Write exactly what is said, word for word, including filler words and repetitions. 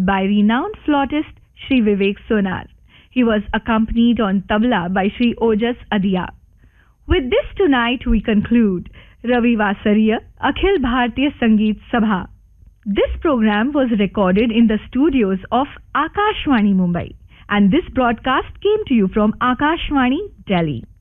by renowned flautist Shri Vivek Sonar. He was accompanied on tabla by Shri Ojas Adia. With this tonight we conclude Ravi Vasariya Akhil Bhartiya Sangeet Sabha. This program was recorded in the studios of Akashvani Mumbai, and this broadcast came to you from Akashvani Delhi.